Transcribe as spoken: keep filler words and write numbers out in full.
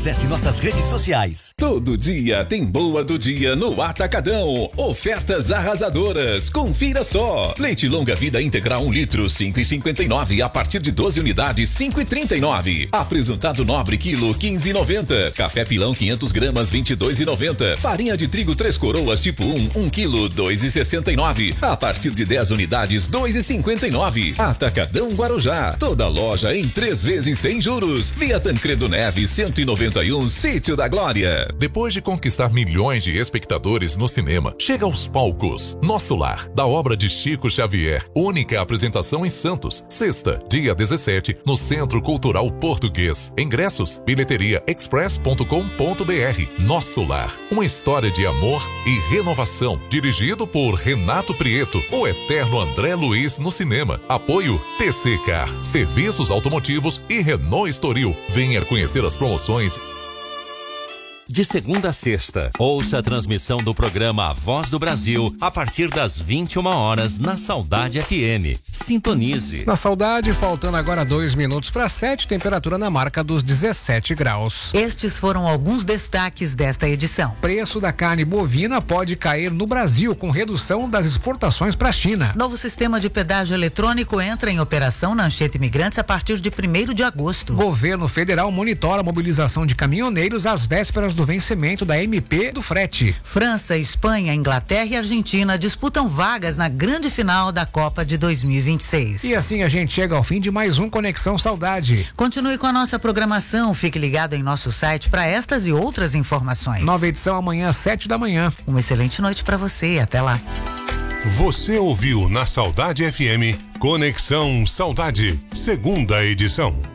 Acesse nossas redes sociais. Todo dia tem boa do dia no Atacadão. Ofertas arrasadoras. Confira só. Leite longa vida integral um litro, cinco e cinquenta e nove. A partir de doze unidades, cinco e trinta e nove. Apresentado nobre quilo, quinze e noventa. Café pilão quinhentas gramas, vinte e dois e noventa. Farinha de trigo três coroas tipo um, um quilo, dois e sessenta e nove. A partir de dez unidades, dois e cinquenta e nove. Atacadão Guarujá. Toda loja em três vezes sem juros. Via Tancredo Neves, cento e noventa e um, Sítio da Glória. Depois de conquistar milhões de espectadores no cinema, chega aos palcos Nosso Lar, da obra de Chico Xavier. Única apresentação em Santos. Sexta, dia dezessete, no Centro Cultural Português. Ingressos, bilheteria express ponto com ponto br. Nosso Lar, uma história de amor e renovação. Dirigido por Renato Prieto, o eterno André Luiz no cinema. Apoio T C Car, Serviços Automotivos e Renault Estoril. Venha conhecer as promoções. De segunda a sexta, ouça a transmissão do programa A Voz do Brasil a partir das vinte e uma horas na Saudade F M. Sintonize. Na Saudade, faltando agora dois minutos para sete, temperatura na marca dos dezessete graus. Estes foram alguns destaques desta edição. Preço da carne bovina pode cair no Brasil com redução das exportações para a China. Novo sistema de pedágio eletrônico entra em operação na Anchieta Imigrantes a partir de primeiro de agosto. Governo federal monitora a mobilização de caminhoneiros às vésperas do vencimento da M P do frete. França, Espanha, Inglaterra e Argentina disputam vagas na grande final da Copa de dois mil e vinte e seis. E assim a gente chega ao fim de mais um Conexão Saudade. Continue com a nossa programação, fique ligado em nosso site para estas e outras informações. Nova edição amanhã às sete da manhã. Uma excelente noite para você, até lá. Você ouviu na Saudade F M Conexão Saudade, segunda edição.